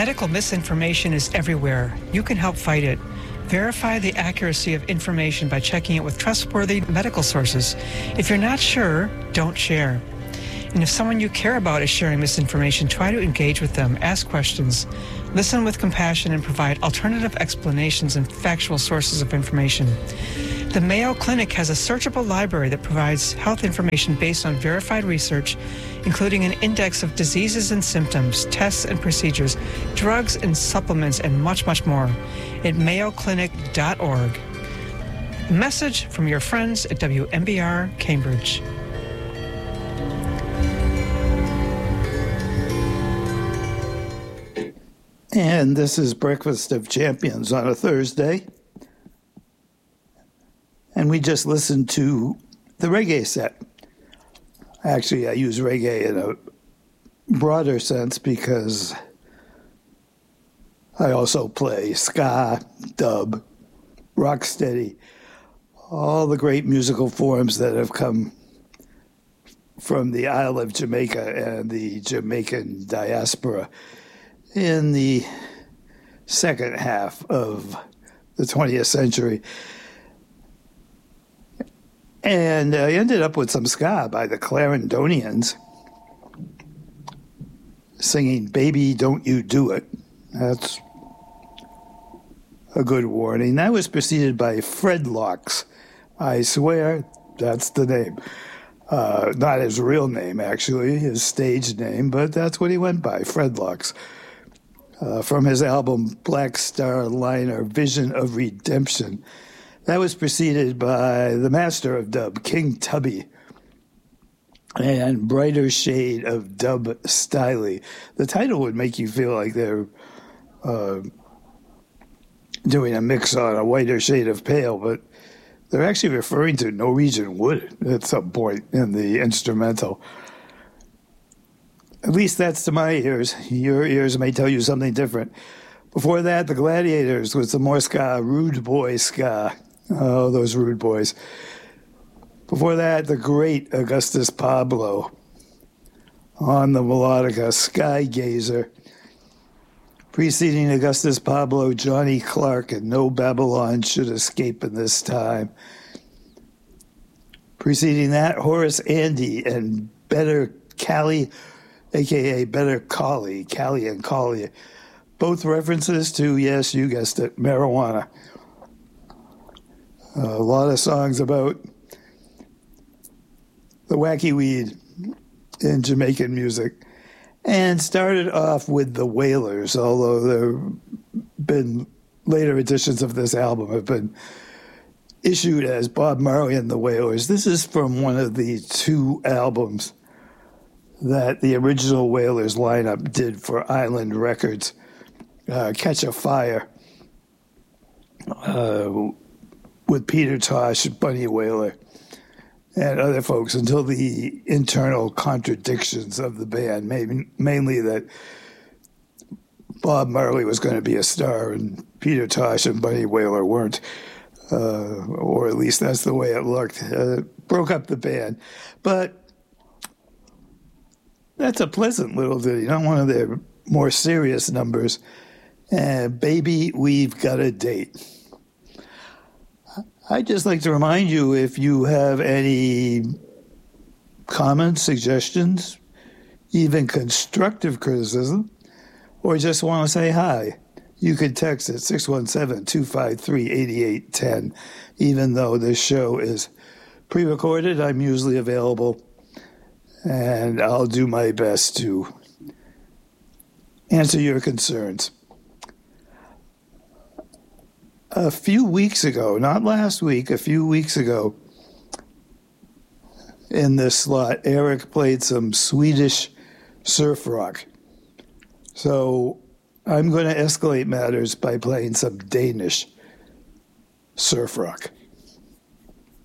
Medical misinformation is everywhere. You can help fight it. Verify the accuracy of information by checking it with trustworthy medical sources. If you're not sure, don't share. And if someone you care about is sharing misinformation, try to engage with them, ask questions, listen with compassion, and provide alternative explanations and factual sources of information. The Mayo Clinic has a searchable library that provides health information based on verified research, including an index of diseases and symptoms, tests and procedures, drugs and supplements, and much, much more at mayoclinic.org. A message from your friends at WMBR Cambridge. And this is Breakfast of Champions on a Thursday. And we just listened to the reggae set. Actually, I use reggae in a broader sense because I also play ska, dub, rocksteady, all the great musical forms that have come from the Isle of Jamaica and the Jamaican diaspora in the second half of the 20th century. And I ended up with some ska by the Clarendonians singing Baby Don't You Do It. That's a good warning. That was preceded by Fredlocks. I swear that's the name. Not his real name, actually, his stage name, but that's what he went by, Fredlocks. From his album Black Star Liner, Vision of Redemption. That was preceded by the master of dub, King Tubby, and Brighter Shade of Dub Styley. The title would make you feel like they're doing a mix on a whiter shade of pale, but they're actually referring to Norwegian wood at some point in the instrumental. At least that's to my ears. Your ears may tell you something different. Before that, the Gladiators with some more ska, Rude Boy ska. Oh, those rude boys. Before that, the great Augustus Pablo on the melodica, Sky Gazer. Preceding Augustus Pablo, Johnny Clark, and No Babylon Should Escape in This Time. Preceding that, Horace Andy and Better Cali, a.k.a. Better Collie, Cali and Collie. Both references to, yes, you guessed it, marijuana. A lot of songs about the wacky weed in Jamaican music. And started off with the Wailers, although there have been later editions of this album have been issued as Bob Marley and the Wailers. This is from one of the two albums that the original Wailers lineup did for Island Records, Catch a Fire, with Peter Tosh, Bunny Wailer, and other folks, until the internal contradictions of the band, mainly that Bob Marley was going to be a star and Peter Tosh and Bunny Wailer weren't, or at least that's the way it looked. Broke up the band. But that's a pleasant little ditty, not one of their more serious numbers. Baby, We've Got a Date. I'd just like to remind you, if you have any comments, suggestions, even constructive criticism, or just want to say hi, you can text at 617-253-8810. Even though this show is pre-recorded, I'm usually available, and I'll do my best to answer your concerns. A few weeks ago, not last week, a few weeks ago, in this slot, Eric played some Swedish surf rock. So I'm going to escalate matters by playing some Danish surf rock.